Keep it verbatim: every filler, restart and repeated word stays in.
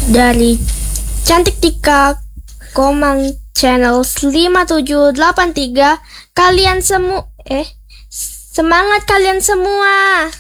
dari Cantik Tika Komang Channel lima tujuh delapan tiga. Kalian semu eh semangat kalian semua.